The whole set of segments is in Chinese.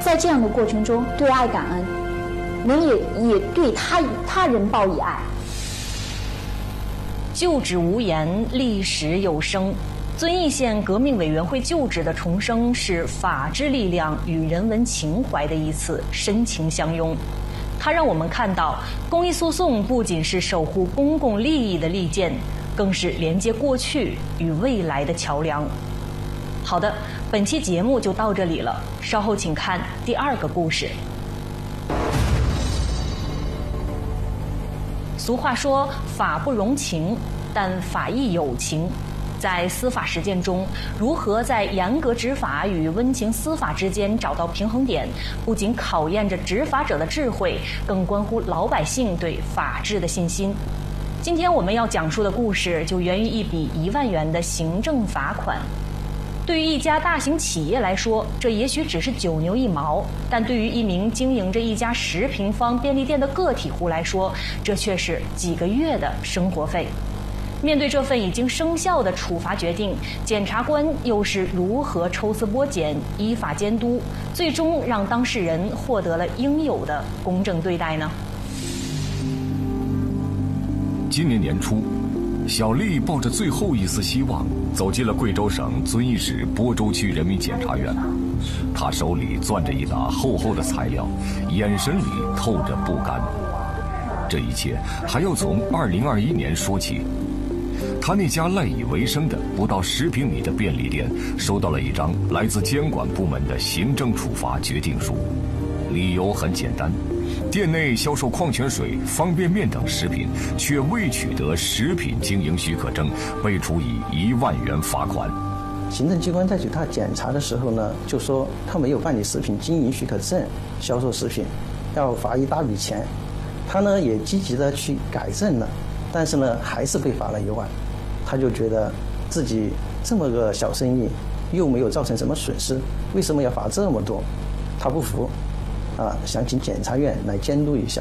在这样的过程中对爱感恩，能也对他人报以爱。 旧址无言，历史有声。遵义县革命委员会旧址的重生，是法治力量与人文情怀的一次深情相拥。它让我们看到，公益诉讼不仅是守护公共利益的利剑，更是连接过去与未来的桥梁。好的，本期节目就到这里了，稍后请看第二个故事。俗话说，法不容情，但法亦有情。在司法实践中，如何在严格执法与温情司法之间找到平衡点，不仅考验着执法者的智慧，更关乎老百姓对法治的信心。今天我们要讲述的故事就源于一笔1万元的行政罚款。对于一家大型企业来说，这也许只是9牛1毛，但对于一名经营着一家10平方便利店的个体户来说，这却是几个月的生活费。面对这份已经生效的处罚决定，检察官又是如何抽丝剥茧、依法监督，最终让当事人获得了应有的公正对待呢？ 今年年初，小丽抱着最后一丝希望走进了贵州省遵义市播州区人民检察院。她手里攥着一沓厚厚的材料，眼神里透着不甘。这一切还要从2021年说起。他那家赖以为生的不到10平米的便利店收到了一张来自监管部门的行政处罚决定书，理由很简单，店内销售矿泉水、方便面等食品，却未取得食品经营许可证，被处以1万元罚款。 行政机关在对他检查的时候呢，就说他没有办理食品经营许可证，销售食品要罚一大笔钱。他呢也积极的去改正了，但是呢还是被罚了1万。他就觉得自己这么个小生意又没有造成什么损失，为什么要罚这么多？他不服想请检察院来监督一下。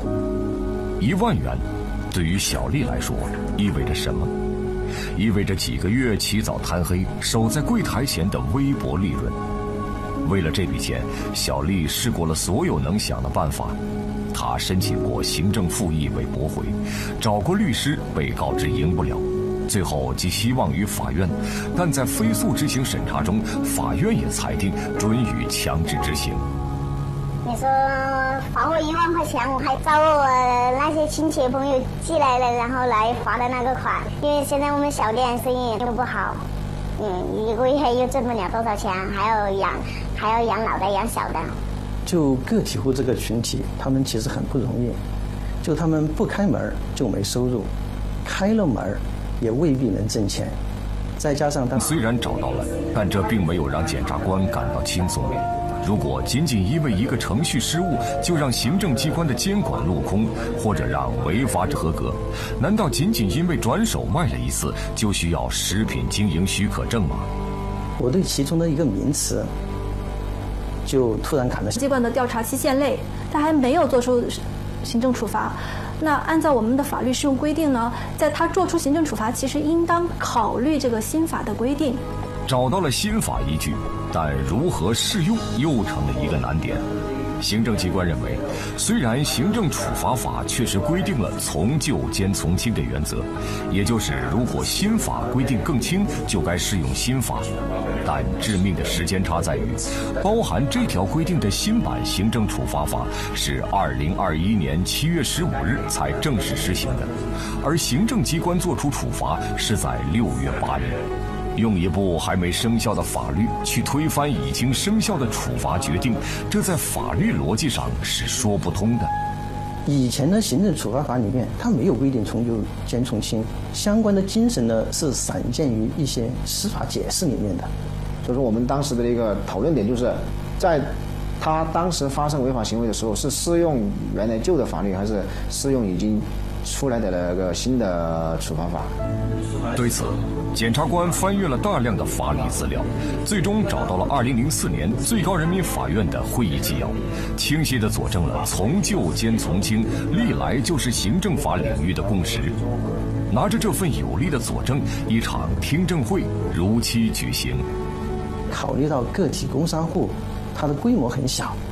1万元对于小丽来说意味着什么？意味着几个月起早贪黑守在柜台前的微薄利润。为了这笔钱，小丽试过了所有能想的办法。她申请过行政复议未驳回，找过律师被告知赢不了，最后寄希望于法院，但在非诉执行审查中，法院也裁定准予强制执行。 你说罚我1万块钱，我还找我那些亲戚朋友寄来了，然后来罚的那个款。因为现在我们小店生意都不好，一个月又挣不了多少钱，还要养老的养小的。 就个体户这个群体，他们其实很不容易，就他们不开门就没收入，开了门也未必能挣钱。再加上他虽然找到了，但这并没有让检察官感到轻松。如果仅仅因为一个程序失误就让行政机关的监管落空，或者让违法者合格，难道仅仅因为转手卖了一次就需要食品经营许可证吗？ 我对其中的一个名词就突然感到， 机关的调查期限内，他还没有做出行政处罚。那按照我们的法律适用规定呢，在他做出行政处罚，其实应当考虑这个新法的规定。 找到了新法依据，但如何适用又成了一个难点。行政机关认为，虽然行政处罚法确实规定了从旧兼从轻的原则，也就是如果新法规定更轻，就该适用新法，但致命的时间差在于，包含这条规定的新版行政处罚法是2021年7月15日才正式实行的，而行政机关作出处罚是在6月8日。用一部还没生效的法律去推翻已经生效的处罚决定，这在法律逻辑上是说不通的。 以前的行政处罚法里面，它没有规定从旧兼从轻，相关的精神呢是散见于一些司法解释里面的。 所以说我们当时的一个讨论点就是，在他当时发生违法行为的时候，是适用原来旧的法律，还是适用已经出来的那个新的处罚法？ 对此，检察官翻阅了大量的法理资料，最终找到了2004年最高人民法院的会议纪要，清晰地佐证了从旧兼从轻历来就是行政法领域的共识。拿着这份有力的佐证，一场听证会如期举行。 考虑到个体工商户它的规模很小，